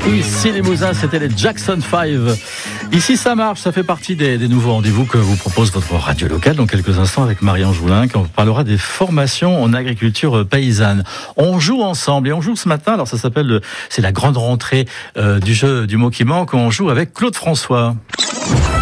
Ici les Mousins, c'était les Jackson 5. Ici ça marche, ça fait partie des nouveaux rendez-vous que vous propose votre radio locale dans quelques instants avec Marianne Joulin, quand on parlera des formations en agriculture paysanne. On joue ensemble et on joue ce matin, alors ça s'appelle, c'est la grande rentrée du jeu du mot qui manque, on joue avec Claude François.